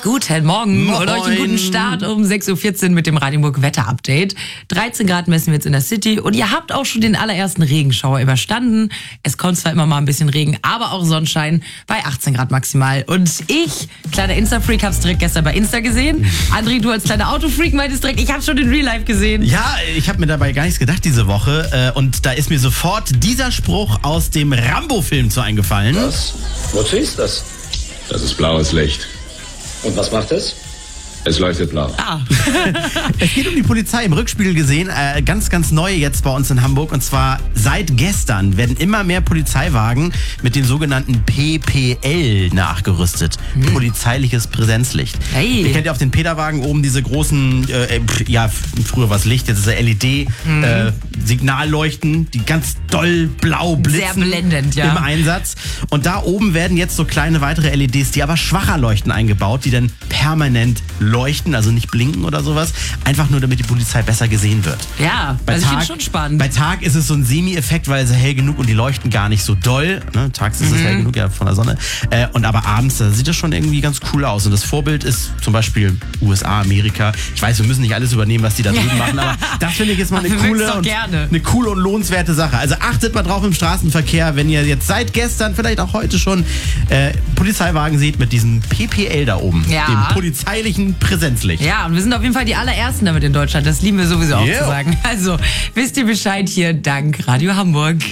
Guten Morgen Moin. und euch einen guten Start um 6.14 Uhr mit dem Radienburg Wetter-Update. 13 Grad messen wir jetzt in der City und ihr habt auch schon den allerersten Regenschauer überstanden. Es kommt zwar immer mal ein bisschen Regen, aber auch Sonnenschein bei 18 Grad maximal. Und ich, kleiner Insta-Freak, hab's direkt gestern bei Insta gesehen. André, du als kleiner Autofreak meintest direkt, ich hab's schon in Real Life gesehen. Ja, ich habe mir dabei gar nichts gedacht diese Woche. Und da ist mir sofort dieser Spruch aus dem Rambo-Film zu eingefallen. Was? Wozu ist das? Das ist blaues Licht. Und was macht es? Es leuchtet blau. Es geht um die Polizei, im Rückspiegel gesehen, ganz, ganz neu jetzt bei uns in Hamburg. Und zwar seit gestern werden immer mehr Polizeiwagen mit dem sogenannten PPL nachgerüstet. Polizeiliches Präsenzlicht. Hey. Ihr kennt ja auf den Peterwagen oben diese großen, früher war es Licht, jetzt ist es LED, Signalleuchten, die ganz doll blau blitzen. Sehr blendend, ja. Im Einsatz. Und da oben werden jetzt so kleine weitere LEDs, die aber schwacher leuchten, eingebaut, die dann permanent leuchten, also nicht blinken oder sowas, einfach nur damit die Polizei besser gesehen wird. Ja, Bei also ich Tag- finde schon spannend. Bei Tag ist es so ein Semi-Effekt, weil sie hell genug und die leuchten gar nicht so doll. Ne? Tags ist es hell genug, ja, von der Sonne. Und aber abends, da sieht das schon irgendwie ganz cool aus. Und das Vorbild ist zum Beispiel USA, Amerika. Ich weiß, wir müssen nicht alles übernehmen, was die da drüben machen, aber das finde ich jetzt mal Aber wir mögen's doch eine gerne. coole und lohnenswerte Sache. Also achtet mal drauf im Straßenverkehr, wenn ihr jetzt seit gestern, vielleicht auch heute schon, Polizeiwagen seht mit diesem PPL da oben, Ja. dem polizeilichen Präsenzlicht. Ja, und wir sind auf jeden Fall die allerersten damit in Deutschland. Das lieben wir sowieso auch Yeah. zu sagen. Also, wisst ihr Bescheid hier, dank Radio Hamburg.